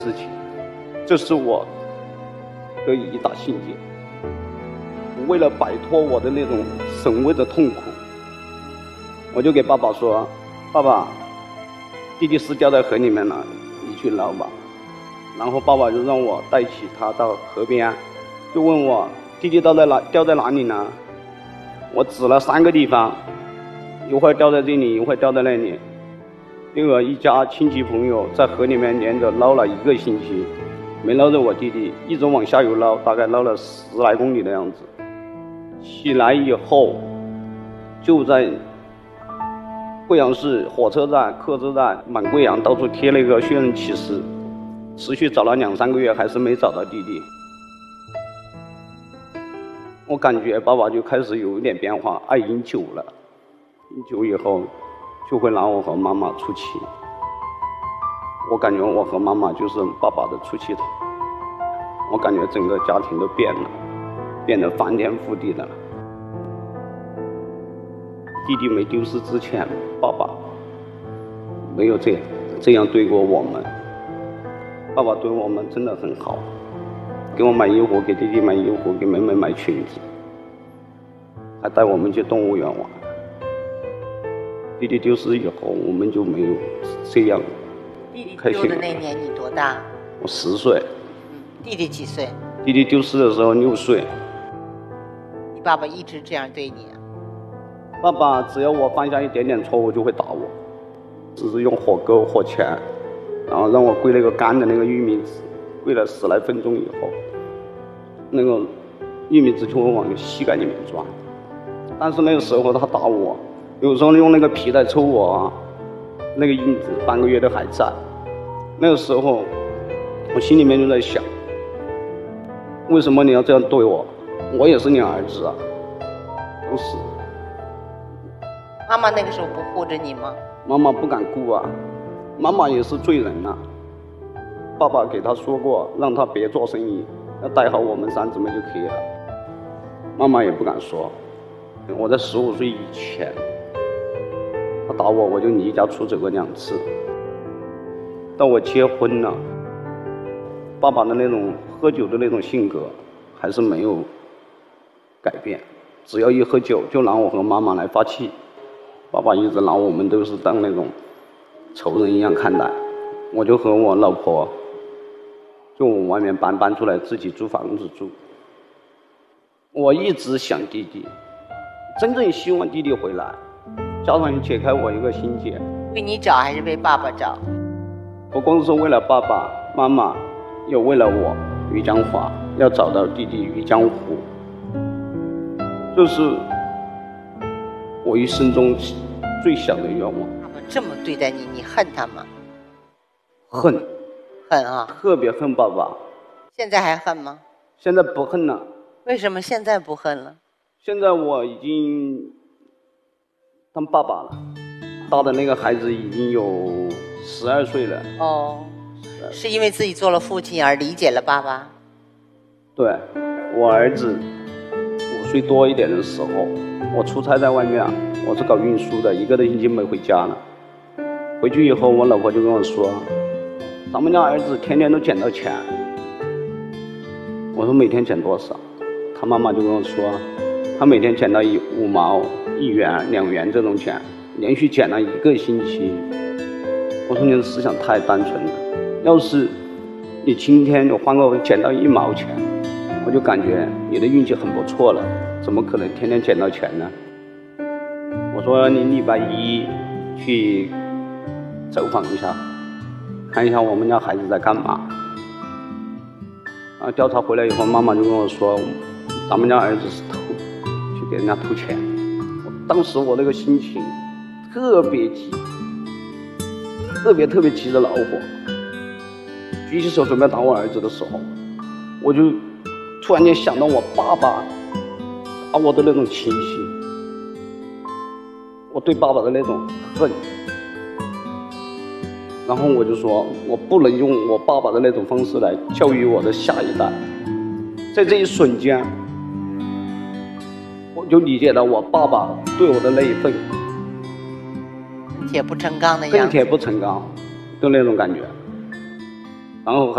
事情，这是我的一大心结。为了摆脱我的那种审问的痛苦，我就给爸爸说：“爸爸，弟弟死掉在河里面了，你去捞吧。”然后爸爸就让我带起他到河边，就问我弟弟掉在哪里呢？我指了3个地方，一会儿掉在这里，一会儿掉在那里。那个一家亲戚朋友在河里面连着捞了1个星期，没捞着我弟弟，一直往下游捞，大概捞了10来公里的样子。起来以后，就在贵阳市火车站、客车站满贵阳到处贴了一个确认启事，持续找了2、3个月，还是没找到弟弟。我感觉爸爸就开始有一点变化，爱饮酒了，饮酒以后就会拿我和妈妈出气。我感觉我和妈妈就是爸爸的出气筒，我感觉整个家庭都变了，变得翻天覆地的了。弟弟没丢失之前，爸爸没有这样对过我们。爸爸对我们真的很好，给我买衣服，给弟弟买衣服，给妹妹买裙子，还带我们去动物园玩。弟弟丢失以后，我们就没有这样开心。 弟弟丢的那年你多大？ 我10岁。 弟弟几岁？ 弟弟丢失的时候6岁。 你爸爸一直这样对你啊？ 爸爸只要我犯下一点点错误就会打我，只是用火钩、火钳，然后让我跪那个干的那个玉米纸，跪了10来分钟以后，那个玉米纸就会往膝盖里面钻。但是那个时候他打我，有时候用那个皮带抽我啊，那个印子半个月都还在。那个时候我心里面就在想，为什么你要这样对我？我也是你儿子啊，都是。 妈妈那个时候不护着你吗？ 妈妈不敢顾啊，妈妈也是罪人啊。爸爸给他说过，让他别做生意，要带好我们3姊妹就可以了。妈妈也不敢说。我在15岁以前，他打我，我就离家出走过2次。到我结婚了，爸爸的那种喝酒的那种性格还是没有改变，只要一喝酒就拿我和妈妈来发气。爸爸一直拿我们都是当那种仇人一样看待，我就和我老婆就往外面搬出来，自己租房子住。我一直想弟弟，真正希望弟弟回来，加上解开我一个心结。 为你找还是为爸爸找？ 不光是为了爸爸妈妈，也为了我于江华，要找到弟弟于江湖。这是我一生中最小的愿望。 爸爸这么对待你，你恨他吗？ 恨啊， 特别恨爸爸。 现在还恨吗？ 现在不恨了。 为什么现在不恨了？ 现在我已经当爸爸了，大的那个孩子已经有12岁了。 哦，是因为自己做了父亲而理解了爸爸？ 对，我儿子5岁多一点的时候，我出差在外面，我是搞运输的，1个多星期没回家了。回去以后，我老婆就跟我说，咱们家儿子天天都捡到钱。我说每天捡多少？他妈妈就跟我说，他每天捡到5毛、1元、2元这种钱，连续捡了1个星期。我说你的思想太单纯了，要是你今天就换个捡到1毛钱，我就感觉你的运气很不错了，怎么可能天天捡到钱呢？我说你礼拜1去走访一下，看一下我们家孩子在干嘛。调查回来以后，妈妈就跟我说，咱们家儿子是去给人家偷钱。当时我那个心情特别急，特别急的恼火，举起手准备打我儿子的时候，我就突然间想到我爸爸打我的那种情形，我对爸爸的那种恨。然后我就说，我不能用我爸爸的那种方式来教育我的下一代。在这一瞬间，我就理解到我爸爸对我的那一份恨铁不成钢的样子， 恨铁不成钢，就那种感觉。然后